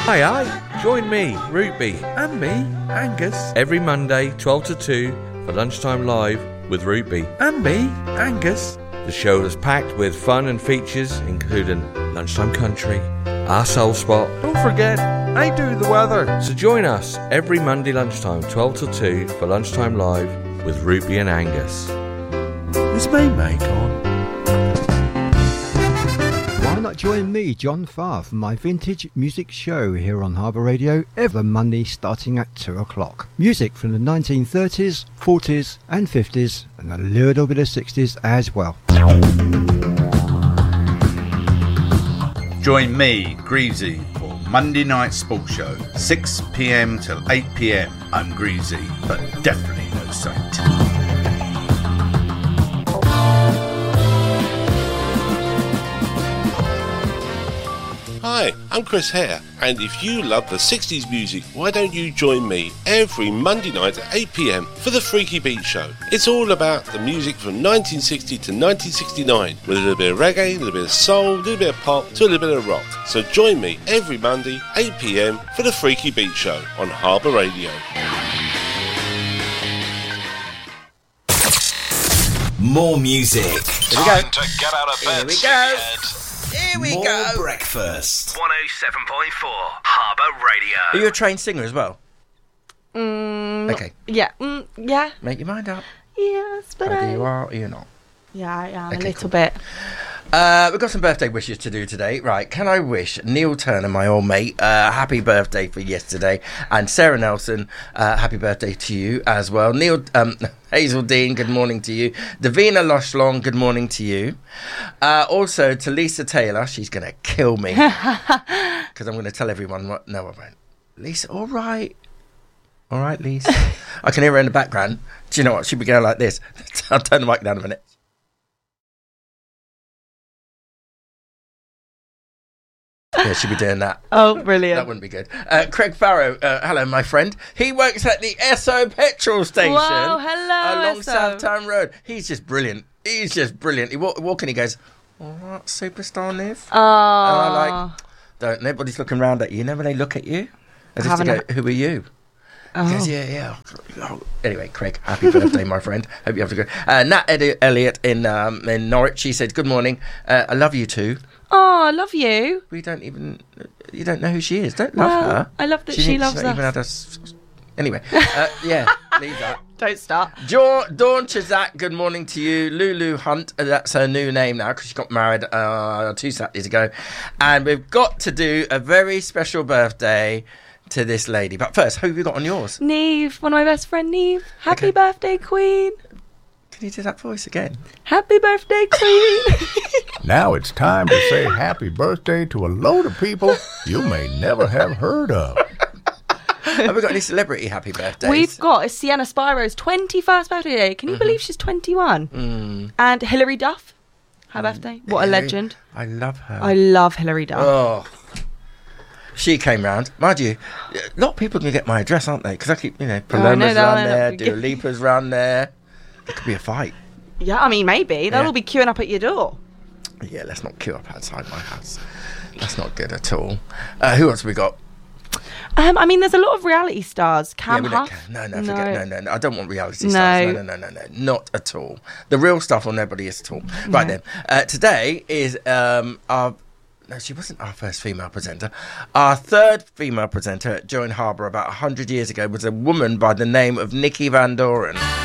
Aye, join me, Rootby, and me, Angus, every Monday, 12 to 2, for Lunchtime Live with Rootby. And me, Angus. The show is packed with fun and features, including Lunchtime Country, Our Soul Spot. Don't forget, I do the weather. So join us every Monday lunchtime, 12 to 2, for Lunchtime Live with Rootby and Angus. Is my mic on? Why not join me, John Farr, for my vintage music show here on Harbour Radio every Monday starting at 2 o'clock. Music from the 1930s, 40s and 50s and a little bit of 60s as well. Join me, Greavesy, for Monday Night Sports Show, 6 p.m. till 8 p.m. I'm Greavesy, but definitely no saint. Hi, I'm Chris Hare, and if you love the 60s music, why don't you join me every Monday night at 8 p.m. for the Freaky Beat Show. It's all about the music from 1960 to 1969, with a little bit of reggae, a little bit of soul, a little bit of pop, to a little bit of rock. So join me every Monday, 8 p.m. for the Freaky Beat Show on Harbour Radio. More music. Here we go. Time to get out of bed. Here we go. Here we More go. breakfast. 107.4 Harbour Radio. Are you a trained singer as well? Okay. Yeah. Yeah. Make your mind up. Yes, but Either you are or you're not. Yeah, I am Okay, a little cool. bit. We've got some birthday wishes to do today. Right, can I wish Neil Turner, my old mate, happy birthday for yesterday, and Sarah Nelson, happy birthday to you as well. Neil, Hazel Dean, good morning to you. Davina Loshlong, good morning to you. Also to Lisa Taylor, she's going to kill me because I'm going to tell everyone what. No, I won't. Lisa, all right, Lisa. I can hear her in the background. Do you know what? She'll be going like this. I'll turn the mic down a minute. Yeah, she'll be doing that. Oh, brilliant. That wouldn't be good. Craig Farrow, hello, my friend. He works at the Esso petrol station. Wow, hello, along Esso. Southtown Road. He's just brilliant. He walk in, he goes, all right, superstar Niv. Oh. And I'm like, nobody's looking round at you. Never they look at you. As if to go, who are you? Oh. He goes, yeah. Oh. Anyway, Craig, happy birthday, my friend. Hope you have a good. Nat Elliott in Norwich. She said, good morning. I love you too. Oh, I love you. You don't know who she is. Don't love her. I love that she loves us. Anyway, leave that. Don't start. Dawn Chazak, good morning to you. Lulu Hunt, that's her new name now because she got married 2 Saturdays ago. And we've got to do a very special birthday to this lady. But first, who have you got on yours? Neve, one of my best friend, Neve. Happy birthday, Queen. Can you do that voice again? Happy birthday, Queen. Now it's time to say happy birthday to a load of people you may never have heard of. Have we got any celebrity happy birthdays? We've got Sienna Spiro's 21st birthday today. Can you believe she's 21? And Hilary Duff, her birthday. What a legend. I love her. I love Hilary Duff. Oh. She came round. Mind you, a lot of people can get my address, aren't they? Because I keep, Paloma's round there, Dua Lipa's round there. There could be a fight. Yeah, I mean, maybe. They'll all be queuing up at your door. Yeah, let's not queue up outside my house. That's not good at all. Who else have we got? I mean, there's a lot of reality stars. Cam Huff. No, forget. No. I don't want reality stars. No. Not at all. The real stuff or nobody is at all. Right then. Today is our... No, she wasn't our first female presenter. Our third female presenter at Joan Harbour about 100 years ago was a woman by the name of Nikki Van Doren.